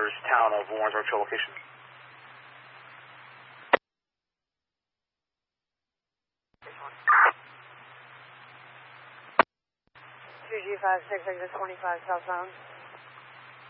Motors, town of Warrensburg, show location. 2G56, exit 25 southbound.